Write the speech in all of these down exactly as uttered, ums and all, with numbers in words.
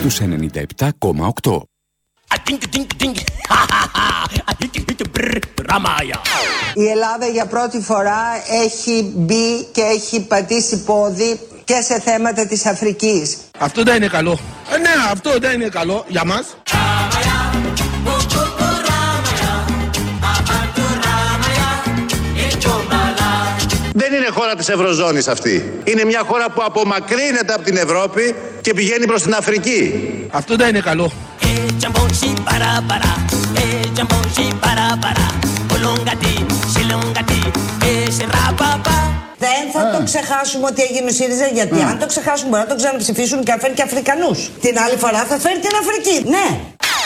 στους ενενήντα επτά κόμμα οκτώ. Η Ελλάδα για πρώτη φορά έχει μπει και έχει πατήσει πόδι και σε θέματα της Αφρικής. Αυτό δεν είναι καλό. Ε, ναι, αυτό δεν είναι καλό για μας. Δεν είναι χώρα της Ευρωζώνης αυτή. Είναι μια χώρα που απομακρύνεται από την Ευρώπη και πηγαίνει προς την Αφρική. Αυτό δεν είναι καλό. Δεν θα το ξεχάσουμε ότι έγινε ο ΣΥΡΙΖΑ, γιατί αν το ξεχάσουμε μπορεί να το ξαναψηφίσουν και να φέρει και Αφρικανούς. Την άλλη φορά θα φέρει την Αφρική. Ναι.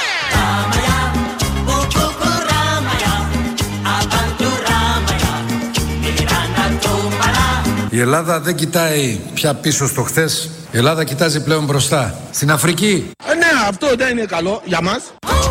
Η Ελλάδα δεν κοιτάει πια πίσω στο χθες. Η Ελλάδα κοιτάζει πλέον μπροστά. Στην Αφρική. Ε, ναι, αυτό δεν είναι καλό για μας.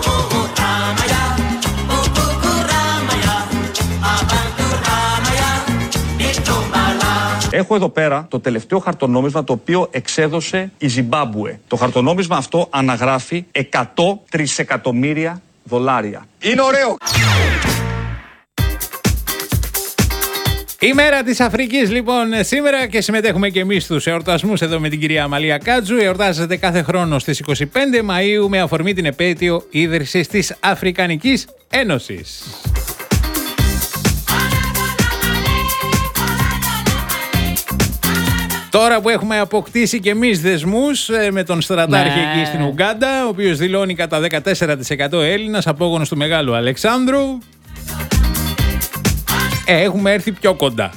Έχω εδώ πέρα το τελευταίο χαρτονόμισμα το οποίο εξέδωσε η Ζιμπάμπουε. Το χαρτονόμισμα αυτό αναγράφει εκατό τρισεκατομμύρια δολάρια. Είναι ωραίο! Η μέρα της Αφρικής λοιπόν σήμερα και συμμετέχουμε και εμείς στους εορτασμούς εδώ με την κυρία Αμαλία Κάτζου. Εορτάζεται κάθε χρόνο στις είκοσι πέντε Μαΐου με αφορμή την επέτειο ίδρυσης της Αφρικανικής Ένωσης. Τώρα που έχουμε αποκτήσει και εμείς δεσμούς με τον στρατάρχη ναι. εκεί στην Ουγκάντα, ο οποίος δηλώνει κατά δεκατέσσερα τοις εκατό Έλληνας, απόγονος του Μεγάλου Αλεξάνδρου, ε, έχουμε έρθει πιο κοντά.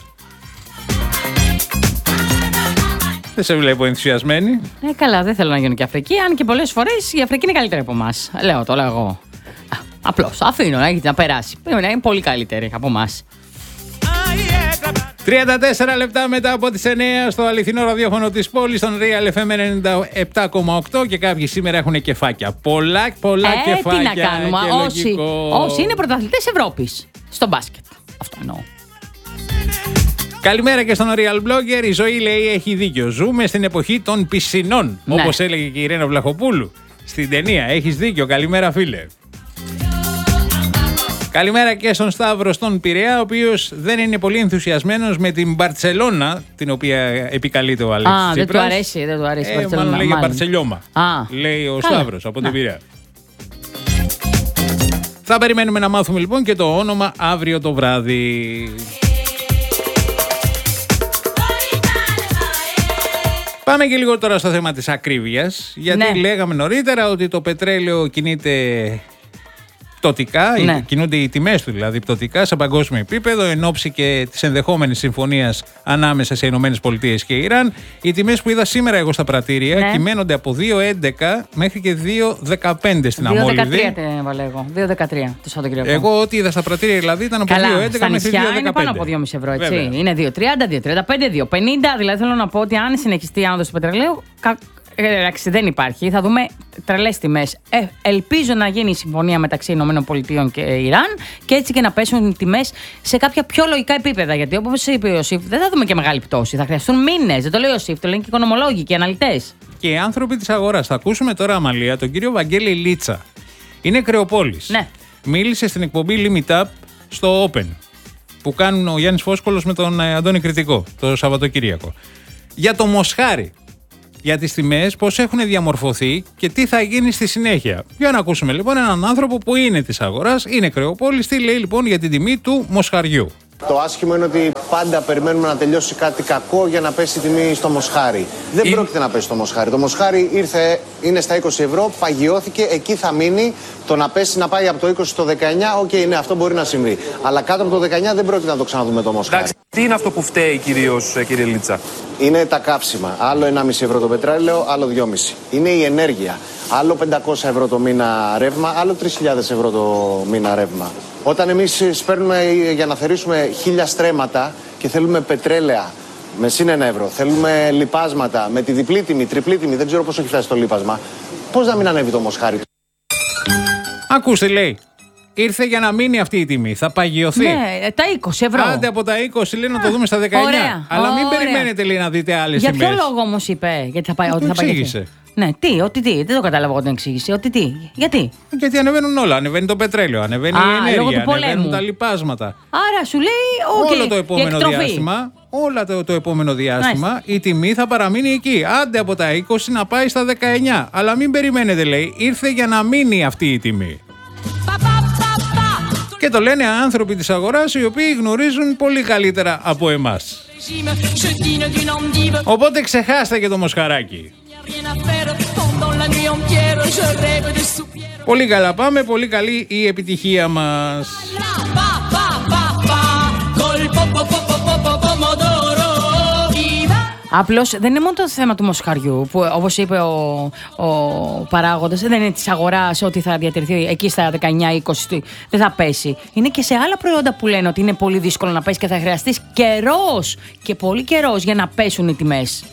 Δεν σε βλέπω ενθουσιασμένη. Ε, καλά, δεν θέλω να γίνω και Αφρική, αν και πολλές φορές η Αφρική είναι καλύτερη από εμάς. Λέω το λέω εγώ. Απλώς αφήνω να, να περάσει. Είναι πολύ καλύτερη από εμάς. τριάντα τέσσερα λεπτά μετά από τις εννιά στο αληθινό ραδιόφωνο της πόλης, στον Real εφ εμ ενενήντα επτά κόμμα οκτώ, και κάποιοι σήμερα έχουν κεφάκια. Πολλά, πολλά ε, κεφάκια. Τι να κάνουμε, όσοι, όσοι είναι πρωταθλητές Ευρώπης στο μπάσκετ. Αυτό εννοώ. Καλημέρα και στον Real Blogger. Η ζωή λέει έχει δίκιο. Ζούμε στην εποχή των πισινών. Ναι. Όπως έλεγε και η Ιρένα Βλαχοπούλου στην ταινία. Έχεις δίκιο. Καλημέρα, φίλε. Καλημέρα και στον Σταύρο στον Πειραιά, ο οποίος δεν είναι πολύ ενθουσιασμένος με την Μπαρτσελώνα, την οποία επικαλείται ο Αλέξης Α, Τσίπρας. δεν του αρέσει, δεν του αρέσει η ε, Μπαρτσελώνα. Μάλλον λέγε Μπαρτσελιώμα. Α, λέει ο καλά. Σταύρος από τον Πειραιά. Θα περιμένουμε να μάθουμε λοιπόν και το όνομα αύριο το βράδυ. Πάμε και λίγο τώρα στο θέμα της ακρίβειας, γιατί ναι. λέγαμε νωρίτερα ότι το πετρέλαιο κινείται πτωτικά, ναι. κινούνται οι τιμές του δηλαδή πτωτικά σε παγκόσμιο επίπεδο, εν ώψη και της ενδεχόμενης συμφωνίας ανάμεσα σε Ηνωμένες Πολιτείες και Ιράν. Οι τιμές που είδα σήμερα εγώ στα πρατήρια ναι. κυμαίνονται από δύο έντεκα μέχρι και δύο δεκαπέντε στην Αμόλυδη. δύο δεκατρία έβαλα εγώ. δύο δεκατρία το Σαββατοκύριακο. Εγώ ό,τι είδα στα πρατήρια δηλαδή ήταν από δύο έντεκα μέχρι δύο δεκαπέντε. Είναι πάνω από δυόμισι ευρώ, έτσι. Βέβαια. Είναι δύο τριάντα, δύο τριάντα πέντε, δύο πενήντα. Δηλαδή θέλω να πω ότι αν συνεχιστεί η άνοδος του πετρελαίου, εντάξει, δεν υπάρχει. Θα δούμε τρελές τιμές. Ε, ελπίζω να γίνει η συμφωνία μεταξύ ΗΠΑ και Ιράν και έτσι και να πέσουν οι τιμές σε κάποια πιο λογικά επίπεδα. Γιατί όπως είπε ο Σιφ, δεν θα δούμε και μεγάλη πτώση. Θα χρειαστούν μήνες. Δεν το λέει ο Σιφ, το λένε και οι οικονομολόγοι και οι αναλυτές. Και οι άνθρωποι της αγοράς. Θα ακούσουμε τώρα, Αμαλία, τον κύριο Βαγγέλη Λίτσα. Είναι Κρεοπόλης. Ναι. Μίλησε στην εκπομπή Limit Up στο Open που κάνουν ο Γιάννης Φόσκολος με τον Αντώνη Κρητικό το Σαββατοκύριακο. Για το Μοσχάρι. Για τις τιμές, πώς έχουν διαμορφωθεί και τι θα γίνει στη συνέχεια. Για να ακούσουμε λοιπόν έναν άνθρωπο που είναι της αγοράς, είναι Κρεοπόλης, τι λέει λοιπόν για την τιμή του μοσχαριού. Το άσχημο είναι ότι πάντα περιμένουμε να τελειώσει κάτι κακό για να πέσει η τιμή στο μοσχάρι. Δεν είναι... πρόκειται να πέσει το μοσχάρι. Το μοσχάρι ήρθε, είναι στα είκοσι ευρώ, παγιώθηκε, εκεί θα μείνει. Το να πέσει να πάει από το είκοσι στο δεκαεννιά, οκ, okay, ναι, αυτό μπορεί να συμβεί. Αλλά κάτω από το δεκαεννιά δεν πρόκειται να το ξαναδούμε το μοσχάρι. Εντάξει, τι είναι αυτό που φταίει κυρίως, κύριε Λίτσα? Είναι τα κάψιμα. Άλλο ενάμιση ευρώ το πετρέλαιο, άλλο δυόμισι. Είναι η ενέργεια. Άλλο πεντακόσια ευρώ το μήνα ρεύμα, άλλο τρεις χιλιάδες ευρώ το μήνα ρεύμα. Όταν εμείς σπέρνουμε για να θερήσουμε χίλια στρέμματα και θέλουμε πετρέλαια με συν ένα ευρώ, θέλουμε λιπάσματα με τη διπλή τιμή, τριπλή τιμή, δεν ξέρω πόσο έχει φτάσει το λίπασμα, πώς να μην ανέβει το μοσχάρι? Ακούστε, λέει. Ήρθε για να μείνει αυτή η τιμή. Θα παγιωθεί. Ναι, τα είκοσι ευρώ. Άντε από τα είκοσι λέει να το δούμε στα δεκαεννιά. Ωραία, Αλλά μην ωραία. περιμένετε λέει να δείτε άλλες Για τιμές. ποιο λόγο όμως είπε γιατί θα πάει, ότι θα εξήγησε. Ναι, τι, ότι τι, δεν το κατάλαβα εγώ την εξήγηση. Ότι τι, γιατί. Γιατί ανεβαίνουν όλα. Ανεβαίνει το πετρέλαιο, ανεβαίνει Α, η λόγω ενέργεια, του πολέμου. ανεβαίνουν τα λοιπάσματα. Άρα σου λέει, okay, Όλο το επόμενο διάστημα, όλα το, το επόμενο διάστημα Μάλιστα. η τιμή θα παραμείνει εκεί. Άντε από τα είκοσι να πάει στα δεκαεννιά. Αλλά μην περιμένετε, λέει, ήρθε για να μείνει αυτή η τιμή. Και το λένε άνθρωποι της αγοράς οι οποίοι γνωρίζουν πολύ καλύτερα από εμάς. Οπότε ξεχάστε και το μοσχαράκι. Πολύ καλά πάμε, πολύ καλή η επιτυχία μας. Απλώς δεν είναι μόνο το θέμα του μοσχαριού, που όπως είπε ο, ο παράγοντας, δεν είναι της αγοράς ότι θα διατηρηθεί εκεί στα δεκαεννιά είκοσι, δεν θα πέσει. Είναι και σε άλλα προϊόντα που λένε ότι είναι πολύ δύσκολο να πέσει και θα χρειαστείς καιρός και πολύ καιρός για να πέσουν οι τιμές.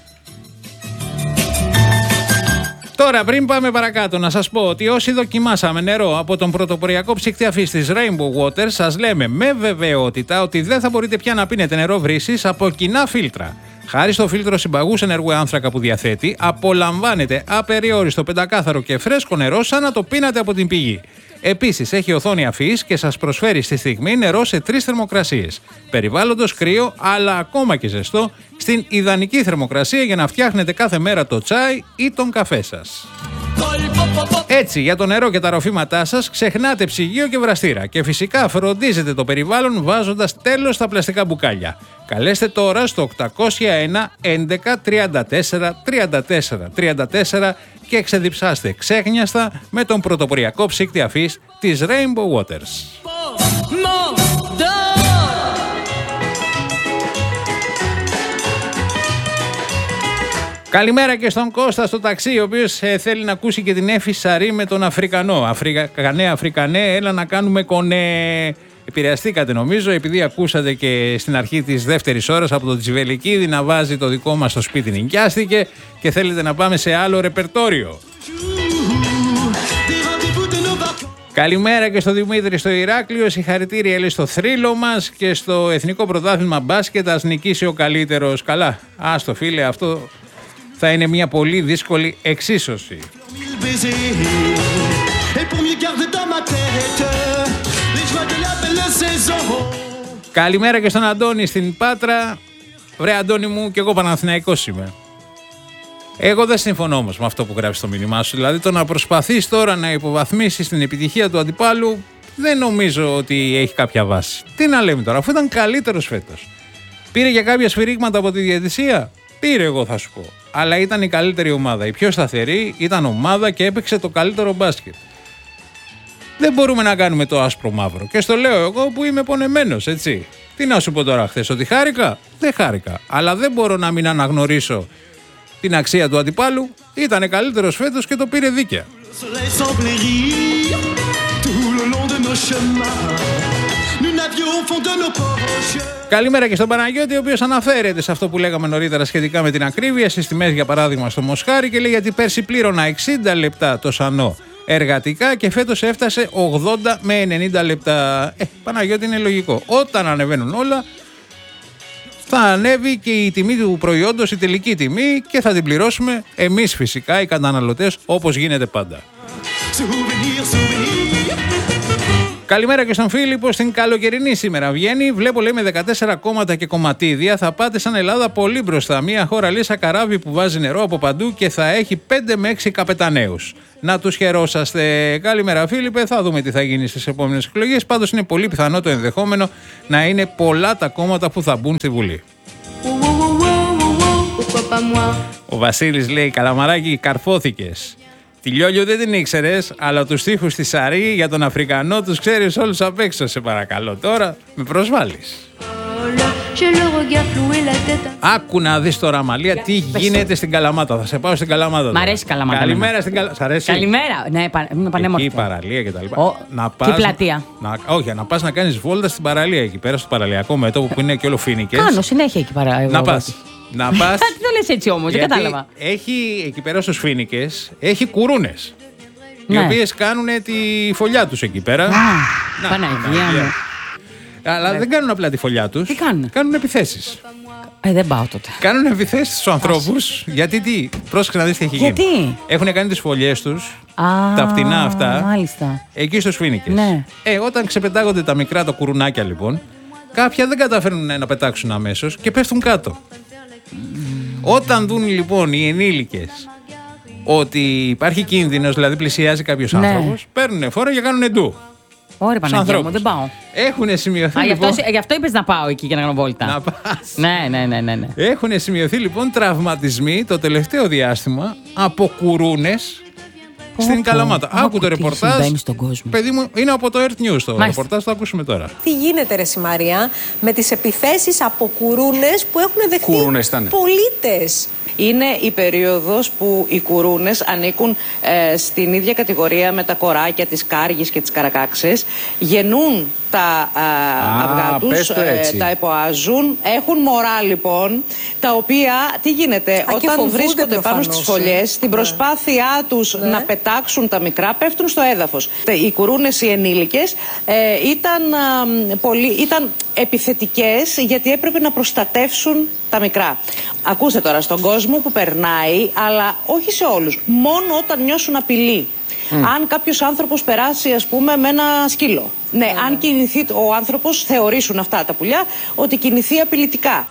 Τώρα, πριν πάμε παρακάτω, να σας πω ότι όσοι δοκιμάσαμε νερό από τον πρωτοποριακό ψύκτη αφής της Rainbow Water, σας λέμε με βεβαιότητα ότι δεν θα μπορείτε πια να πίνετε νερό βρύσης από κοινά φίλτρα. Χάρη στο φίλτρο συμπαγούς ενεργού άνθρακα που διαθέτει, απολαμβάνετε απεριόριστο πεντακάθαρο και φρέσκο νερό σαν να το πίνατε από την πηγή. Επίσης, έχει οθόνη αφής και σας προσφέρει στη στιγμή νερό σε τρεις θερμοκρασίες. Περιβάλλοντος κρύο, αλλά ακόμα και ζεστό, στην ιδανική θερμοκρασία για να φτιάχνετε κάθε μέρα το τσάι ή τον καφέ σας. Έτσι, για το νερό και τα ροφήματά σας, ξεχνάτε ψυγείο και βραστήρα και φυσικά φροντίζετε το περιβάλλον βάζοντας τέλος στα πλαστικά μπουκάλια. Καλέστε τώρα στο οκτακόσια ένα έντεκα τριάντα τέσσερα τριάντα τέσσερα τριάντα τέσσερα και εξεδιψάστε ξέχνιαστα με τον πρωτοποριακό ψύκτη αφής της Rainbow Waters. Καλημέρα και στον Κώστα στο ταξί, ο οποίος ε, θέλει να ακούσει και την Έφη Σαρή με τον Αφρικανό. Αφρικανέ, Αφρικανέ, έλα να κάνουμε κονέ. Επηρεαστήκατε νομίζω, επειδή ακούσατε και στην αρχή της δεύτερης ώρας από τον Τσιβελικίδη να βάζει το δικό μας στο σπίτι νοικιάστηκε και θέλετε να πάμε σε άλλο ρεπερτόριο. Καλημέρα και στο Δημήτρη στο Ηράκλειο, συγχαρητήρια λέει στο θρύλο μας και στο Εθνικό Πρωτάθλημα Μπάσκετ, ας νικήσει ο καλύτερος. Καλά, άστο φίλε, αυτό θα είναι μια πολύ δύσκολη εξίσωση. Καλημέρα και στον Αντώνη στην Πάτρα. Βρε Αντώνη μου, και εγώ Παναθηναϊκός είμαι. Εγώ δεν συμφωνώ όμως με αυτό που γράφει στο μήνυμά σου. Δηλαδή το να προσπαθείς τώρα να υποβαθμίσεις την επιτυχία του αντιπάλου δεν νομίζω ότι έχει κάποια βάση. Τι να λέμε τώρα, αφού ήταν καλύτερος φέτος. Πήρε για κάποια σφυρίγματα από τη διαιτησία. Πήρε, εγώ θα σου πω. Αλλά ήταν η καλύτερη ομάδα. Η πιο σταθερή ήταν ομάδα και έπαιξε το καλύτερο μπάσκετ. Δεν μπορούμε να κάνουμε το άσπρο μαύρο. Και στο λέω εγώ που είμαι πονεμένος, έτσι. Τι να σου πω τώρα χθες, ότι χάρηκα? Δεν χάρηκα. Αλλά δεν μπορώ να μην αναγνωρίσω την αξία του αντιπάλου. Ήτανε καλύτερος φέτος και το πήρε δίκαια. Καλημέρα και στον Παναγιώτη, ο οποίος αναφέρεται σε αυτό που λέγαμε νωρίτερα σχετικά με την ακρίβεια στις τιμές, για παράδειγμα στο μοσχάρι, και λέει γιατί πέρσι πλήρωνα εξήντα λεπτά το σανό εργατικά και φέτος έφτασε ογδόντα με ενενήντα λεπτά. Ε, Παναγιώτη, είναι λογικό. Όταν ανεβαίνουν όλα, θα ανέβει και η τιμή του προϊόντος, η τελική τιμή, και θα την πληρώσουμε εμείς φυσικά οι καταναλωτές, όπως γίνεται πάντα. Καλημέρα και στον Φίλιππο στην καλοκαιρινή σήμερα. Βγαίνει, βλέπω λέει με δεκατέσσερα κόμματα και κομματίδια. Θα πάτε σαν Ελλάδα πολύ μπροστά. Μια χώρα λέει σαν καράβι που βάζει νερό από παντού και θα έχει πέντε με έξι καπεταναίους. Να τους χαιρόσαστε. Καλημέρα Φίλιππε, θα δούμε τι θα γίνει στις επόμενες εκλογές. Πάντως είναι πολύ πιθανό το ενδεχόμενο να είναι πολλά τα κόμματα που θα μπουν στη Βουλή. Ο Βασίλης λέει, Καλαμαράκι, καρφώθηκες. Τη Λιόλιο δεν την ήξερες, αλλά τους στίχους της Σαρή για τον Αφρικανό τους ξέρεις όλους απ' έξω, σε παρακαλώ. Τώρα με προσβάλλεις. Άκου να δεις τώρα, Αμαλία, τι γίνεται στην Καλαμάτα. Θα σε πάω στην Καλαμάτα. Μ' αρέσει η Καλαμάτα. Καλημέρα στην Καλαμάτα. Σ' αρέσει? Καλημέρα. Ναι, πα... είναι πανέμορφη. Εκεί η παραλία και τα λοιπά. Ο... Να πας, και πλατεία. Να... Όχι, να πας να κάνεις βόλτα στην παραλία εκεί πέρα, στο παραλιακό μέτωπο που είναι και όλο φοίνικες. Κάνω συνέχεια εκεί παραλία. Να πας. Να πας. Τι το λες έτσι όμως, δεν κατάλαβα. Έχει εκεί πέρα στους φοίνικες, έχει κουρούνες. οι οποίες κάνουν τη φωλιά τους εκεί πέρα. Α, να, Παναγία μου. Αλλά ναι. δεν κάνουν απλά τη φωλιά τους. Τι κάνουν? Κάνουν επιθέσεις. Ε, δεν πάω τότε. Κάνουν επιθέσεις στους ανθρώπους. Γιατί τι, πρόσεξε να δεις τι έχει γίνει. Γιατί? Έχουν κάνει τις φωλιές τους, Α, τα φτηνά αυτά, μάλιστα. εκεί στους φοίνικες. Ναι. Ε, όταν ξεπετάγονται τα μικρά, τα κουρουνάκια λοιπόν, κάποια δεν καταφέρνουν να πετάξουν αμέσως και πέφτουν κάτω. Mm. Όταν δουν λοιπόν οι ενήλικες ότι υπάρχει κίνδυνος, δηλαδή πλησιάζει κάποιος ναι. άνθρωπος, παίρνουν φόρο και κάνουν ντου. Ωραία, Παναγία μου, δεν πάω. Έχουν σημειωθεί. Α, λοιπόν... γι' αυτό, γι' αυτό είπες να πάω εκεί και να κάνω βόλτα. Να πας. Ναι, ναι, ναι, ναι, ναι. Έχουν σημειωθεί λοιπόν τραυματισμοί το τελευταίο διάστημα από κουρούνες στην Καλαμάτα. Άκου το ρεπορτάζ. Παιδί μου, είναι από το Earth News το Μάλιστα. ρεπορτάζ, το ακούσουμε τώρα. Τι γίνεται, ρε Μαρία, με τις επιθέσεις από κουρούνες που έχουν δεχτεί πολίτες. Είναι η περίοδος που οι κουρούνες ανήκουν ε, στην ίδια κατηγορία με τα κοράκια, τις κάργες και τις καρακάξες. Γεννούν τα ε, αυγά τους, ε, τα εποάζουν. Έχουν μωρά λοιπόν, τα οποία, τι γίνεται, Α, όταν βρίσκονται πάνω στις φωλιές, στην προσπάθειά τους ναι. να πετάξουν τα μικρά, πέφτουν στο έδαφος. Οι κουρούνες, οι ενήλικες, ε, ήταν, ε, πολύ, ήταν επιθετικές γιατί έπρεπε να προστατεύσουν τα μικρά. Ακούστε τώρα, στον κόσμο που περνάει, αλλά όχι σε όλους, μόνο όταν νιώσουν απειλή. Mm. Αν κάποιος άνθρωπος περάσει, ας πούμε, με ένα σκύλο. Ναι, mm. αν κινηθεί ο άνθρωπος, θεωρήσουν αυτά τα πουλιά ότι κινηθεί απειλητικά.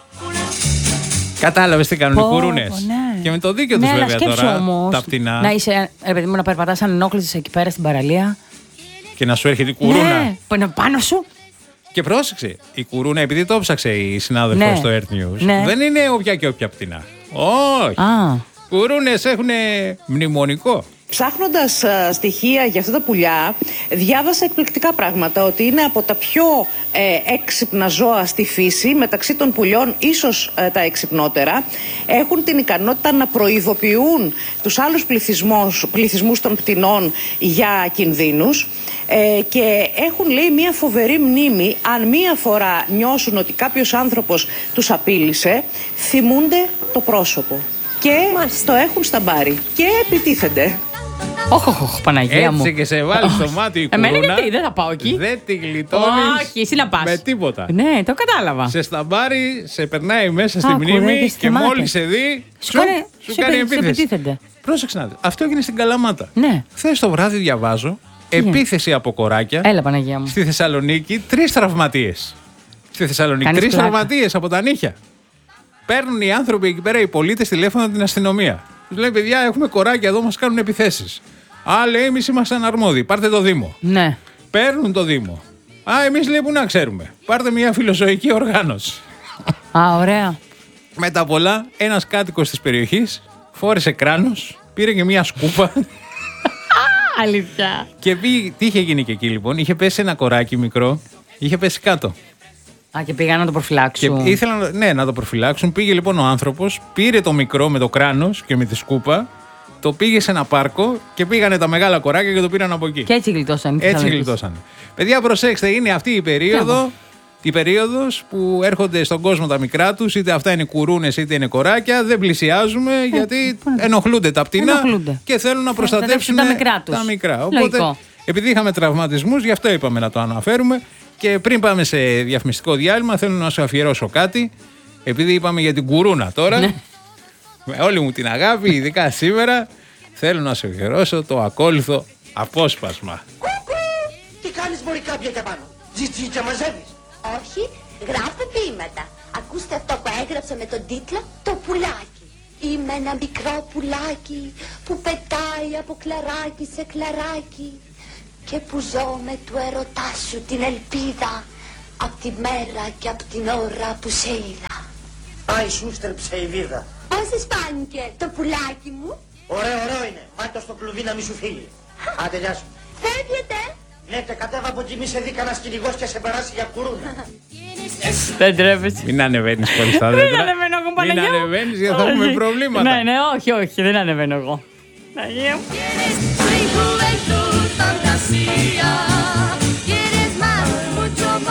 Κατάλαβες τι κάνουν oh, οι κουρούνες. Oh, ναι. Και με το δίκιο τους ναι, βέβαια τώρα, όμως, τα φτηνά. Να είσαι, ρε παιδί μου, να περπατάς ανενόχλητης εκεί πέρα στην παραλία. Και να σου έρχεται η κουρούνα. Ναι, που είναι πάνω σου. Και πρόσεξε, η κουρούνα, επειδή το ψάξε η συνάδελφος ναι. στο Earth News, ναι. δεν είναι όποια και όποια πτηνά. Όχι. Ah. Κουρούνες έχουν μνημονικό. Ψάχνοντας α, στοιχεία για αυτά τα πουλιά, διάβασα εκπληκτικά πράγματα, ότι είναι από τα πιο ε, έξυπνα ζώα στη φύση, μεταξύ των πουλιών ίσως ε, τα εξυπνότερα. Έχουν την ικανότητα να προειδοποιούν τους άλλους πληθυσμούς, πληθυσμούς των πτηνών για κινδύνους ε, και έχουν, λέει, μια φοβερή μνήμη. Αν μία φορά νιώσουν ότι κάποιος άνθρωπος τους απείλησε, θυμούνται το πρόσωπο και Μάλιστα. το έχουν στα μπάρι και επιτίθενται. Όχι, όχι, όχι, Παναγία μου. Έτσι και σε βάλει στο μάτι η κουρούνα. Εμένα γιατί δεν θα πάω εκεί. Δεν τη γλιτώνεις. Όχι, εσύ να πας. Με τίποτα. Ναι, το κατάλαβα. Σε σταμπάρει, σε περνάει μέσα στη μνήμη και μόλις σε δει, σου, κάνε, σου κάνει επίθεση. Πρόσεξε να δεις. Αυτό έγινε στην Καλαμάτα. Ναι. Χθες το βράδυ διαβάζω επίθεση από κοράκια. Έλα, Παναγία μου. Στη Θεσσαλονίκη, τρεις τραυματίες. Στη Θεσσαλονίκη, τρεις τραυματίες από τα νύχια. Παίρνουν οι άνθρωποι εκεί πέρα, οι πολίτες, τηλέφωνο την αστυνομία. Τους λέει, παιδιά, έχουμε κοράκια εδώ, μας κάνουν επιθέσεις. Α, λέει, εμείς ήμασταν αρμόδιοι. Πάρτε το Δήμο. Ναι. Παίρνουν το Δήμο. Α, εμείς λέει που να ξέρουμε. Πάρτε μια φιλοζωική οργάνωση. Α, ωραία. Μετά πολλά, ένας κάτοικος της περιοχής φόρεσε κράνος, πήρε και μια σκούπα. Αλήθεια. Και πει, τι είχε γίνει και εκεί λοιπόν. Είχε πέσει ένα κοράκι μικρό, είχε πέσει κάτω. Α, και πήγαν να το προφυλάξουν. Και ήθελαν ναι, να το προφυλάξουν. Πήγε λοιπόν ο άνθρωπος, πήρε το μικρό με το κράνος και με τη σκούπα, το πήγε σε ένα πάρκο και πήγανε τα μεγάλα κοράκια και το πήραν από εκεί. Και έτσι γλιτώσανε. Έτσι γλιτώσανε. Παιδιά, προσέξτε, είναι αυτή η περίοδο. Η περίοδος που έρχονται στον κόσμο τα μικρά τους, είτε αυτά είναι κουρούνες είτε είναι κοράκια, δεν πλησιάζουμε ε, γιατί ε, ενοχλούνται τα πτηνά ενοχλούνται. Και θέλουν να προστατεύσουν τα μικρά τους. Τα μικρά. Οπότε, επειδή είχαμε τραυματισμούς, γι' αυτό είπαμε να το αναφέρουμε. Και πριν πάμε σε διαφημιστικό διάλειμμα, θέλω να σου αφιερώσω κάτι. Επειδή είπαμε για την κουρούνα τώρα, ναι. με όλη μου την αγάπη, ειδικά σήμερα, θέλω να σου αφιερώσω το ακόλουθο απόσπασμα. Τι κάνεις, μπορεί κάποια και πάνω? Τζιτζίτσα μαζεύεις? Όχι, γράφω ποίηματα. Ακούστε αυτό που έγραψα με τον τίτλο «Το πουλάκι». Είμαι ένα μικρό πουλάκι που πετάει από κλαράκι σε κλαράκι και που ζω με του ερωτά σου την ελπίδα απ' τη μέρα και απ' την ώρα που σε είδα. Άι σου στρεψε η βίδα. Πώς φάνηκε το πουλάκι μου? Ωραίο, ωραίο είναι. Μάτω στο κλουβί να μη σου φύγει. Άντε, γεια σου. Φεύγετε? Ναι, τε κατέβα από εκεί, μη σε δει κανένας κυνηγός και σε περάσει για κουρούνα. Δεν τρέπεσαι. Μην ανεβαίνεις πολύ στα δέντρα. Δεν ανεβαίνω εγώ, Παναγιά. Μην ανεβαίνεις γιατί θα έχουμε προβλήματα. Ναι, ναι, όχι, όχι, δεν ανεβαίνω εγώ. Παναγιά μου.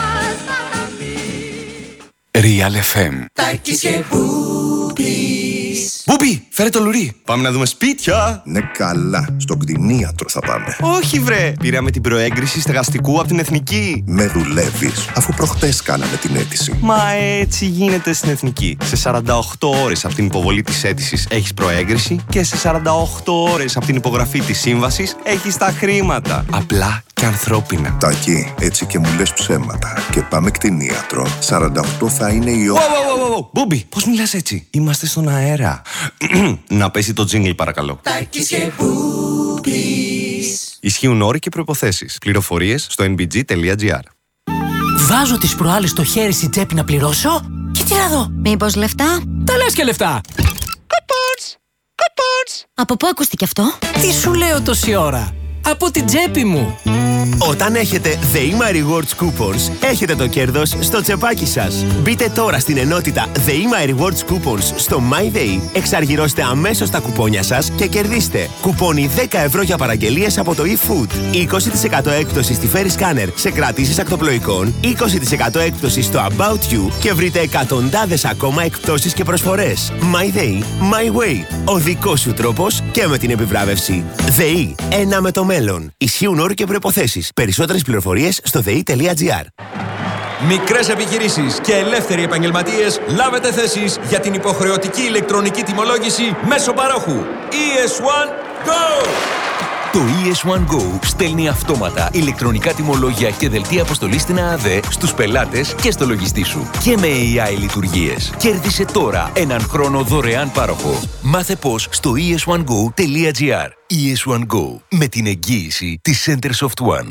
Real εφ εμ. Τάκης και Μπούμπης. Μπούμπι, φέρε το λουρί. Πάμε να δούμε σπίτια. Ναι, καλά. Στον κτηνίατρο θα πάμε. Όχι, βρε. Πήραμε την προέγκριση στεγαστικού από την Εθνική. Με δουλεύεις, αφού προχτές κάναμε την αίτηση. Μα έτσι γίνεται στην Εθνική. Σε σαράντα οκτώ ώρες από την υποβολή της αίτησης έχεις προέγκριση και σε σαράντα οκτώ ώρες από την υπογραφή της σύμβασης έχεις τα χρήματα. Απλά και ανθρώπινα. Τάκη, έτσι και μου λες ψέματα. Και πάμε κτηνίατρο. σαράντα οκτώ θα είναι η ώρα. Μπούμπι, πώς μιλάς έτσι? Είμαστε στον αέρα. Να πέσει το τζίνγκλ, παρακαλώ. Τάκης και Μπούμπις. Ισχύουν όροι και προϋποθέσεις. Πληροφορίες στο εν μπι τζι τελεία τζι άρ. Βάζω τις προάλλες στο χέρι στην τσέπη να πληρώσω και τι να δω. Μήπως λεφτά? Τα λες και λεφτά. Coupons! Coupons! Από πού ακούστηκε αυτό? Τι σου λέω τόση ώρα? Από την τσέπη μου. Όταν έχετε The E M A Rewards Coupons, έχετε το κέρδος στο τσεπάκι σας. Μπείτε τώρα στην ενότητα The E M A Rewards Coupons στο MyDay, εξαργυρώστε αμέσως τα κουπόνια σας και κερδίστε κουπόνι δέκα ευρώ για παραγγελίες από το eFood, είκοσι τοις εκατό έκπτωση στη Ferry Scanner σε κρατήσεις ακτοπλοϊκών, είκοσι τοις εκατό έκπτωση στο About You και βρείτε εκατοντάδες ακόμα εκπτώσεις και προσφορές. MyDay, My Way. Ο δικός σου τρόπος και με την επιβράβευση. ΔΕΗ, ένα με το μέλλον. Ισχύουν όροι και προϋποθέσεις. Περισσότερες πληροφορίες στο δε ι τελεία τζι άρ. Μικρές επιχειρήσεις και ελεύθεροι επαγγελματίες, λάβετε θέσεις για την υποχρεωτική ηλεκτρονική τιμολόγηση μέσω παρόχου. ι ες ουάν Go! Το ι ες ουάν Go στέλνει αυτόματα ηλεκτρονικά τιμολόγια και δελτία αποστολής στην ΑΑΔΕ στους πελάτες και στο λογιστή σου. Και με έι άι λειτουργίες. Κέρδισε τώρα έναν χρόνο δωρεάν πάροχο. Μάθε πώς στο ι ες ουάν γκο τελεία τζι άρ. ι ες ουάν Go, με την εγγύηση της Centersoft One.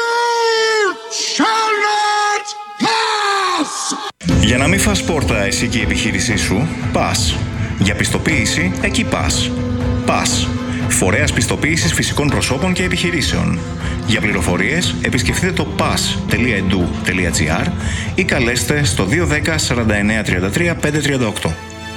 Για να μην φας πόρτα εσύ και η επιχείρησή σου, πας. Για πιστοποίηση, εκεί πας. Πας. Φορέας πιστοποίησης φυσικών προσώπων και επιχειρήσεων. Για πληροφορίες, επισκεφτείτε το πας τελεία ι ντι γιου τελεία τζι άρ ή καλέστε στο δύο ένα μηδέν σαράντα εννέα τριάντα τρία πεντακόσια τριάντα οκτώ.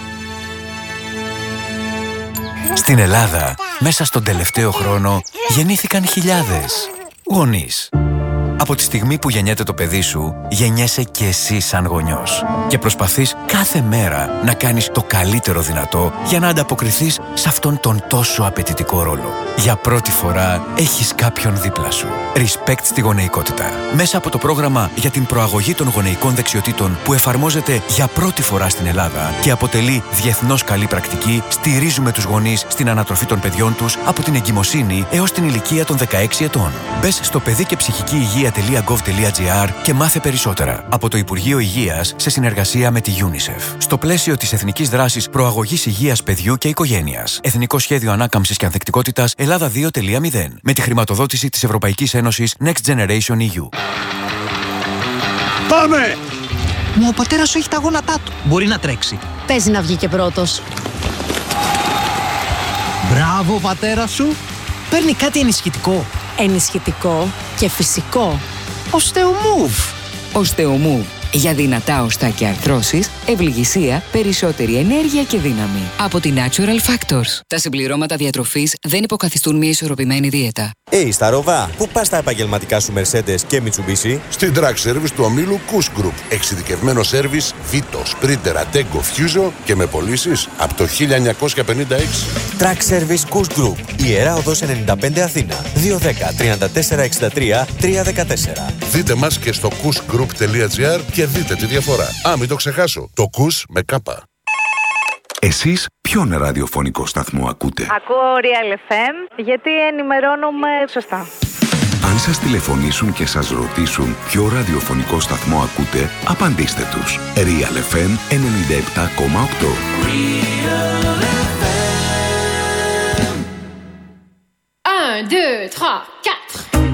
Στην Ελλάδα, μέσα στον τελευταίο χρόνο, γεννήθηκαν χιλιάδες γονείς. Από τη στιγμή που γεννιέται το παιδί σου, γεννιέσαι και εσύ σαν γονιός. Και προσπαθείς κάθε μέρα να κάνεις το καλύτερο δυνατό για να ανταποκριθείς σε αυτόν τον τόσο απαιτητικό ρόλο. Για πρώτη φορά έχεις κάποιον δίπλα σου. Respect στη γονεϊκότητα. Μέσα από το πρόγραμμα για την προαγωγή των γονεϊκών δεξιοτήτων που εφαρμόζεται για πρώτη φορά στην Ελλάδα και αποτελεί διεθνώς καλή πρακτική, στηρίζουμε τους γονείς στην ανατροφή των παιδιών τους από την εγκυμοσύνη έως την ηλικία των δεκαέξι ετών. Μπες στο παιδί και ψυχική υγεία τελεία γκοβ τελεία τζι άρ και μάθε περισσότερα από το Υπουργείο Υγείας σε συνεργασία με τη UNICEF. Στο πλαίσιο της Εθνικής Δράσης Προαγωγής Υγείας Παιδιού και Οικογένειας. Εθνικό Σχέδιο Ανάκαμψης και Ανθεκτικότητας Ελλάδα δύο τελεία μηδέν. Με τη χρηματοδότηση της Ευρωπαϊκής Ένωσης Next Generation ι γιου. Πάμε! Μου ο πατέρας σου έχει τα γόνατά του. Μπορεί να τρέξει. Παίζει να βγει και πρώτος. Μπράβο, πατέρα σου. Παίρνει κάτι ενισχυτικό. Ενισχυτικό και φυσικό. Osteomove. Osteomove. Για δυνατά οστά και αρθρώσεις, ευληγησία, περισσότερη ενέργεια και δύναμη. Από τη Natural Factors. Τα συμπληρώματα διατροφής δεν υποκαθιστούν μια ισορροπημένη δίαιτα. Hey, στα Ροβά, πού πας τα επαγγελματικά σου Mercedes και Mitsubishi? Στην Track Service του ομίλου Kuss Group. Εξειδικευμένο σέρβις Vito, Sprinter, Ateco, Fuso και με πωλήσεις από το χίλια εννιακόσια πενήντα έξι. Track Service Kuss Group. Ιερά Οδός ενενήντα πέντε Αθήνα. δύο ένα μηδέν τριάντα τέσσερα εξήντα τρία τριακόσια δεκατέσσερα. Δείτε μας και στο kuss group τελεία τζι άρ και δείτε τη διαφορά. Α, μην το ξεχάσω. Το Kuss με κάπα. Εσείς ποιον ραδιοφωνικό σταθμό ακούτε? Ακούω Real εφ εμ γιατί ενημερώνομαι σωστά. Αν σας τηλεφωνήσουν και σας ρωτήσουν ποιο ραδιοφωνικό σταθμό ακούτε, απαντήστε τους. Real εφ εμ ενενήντα επτά κόμμα οκτώ. un, deux, trois, quatre.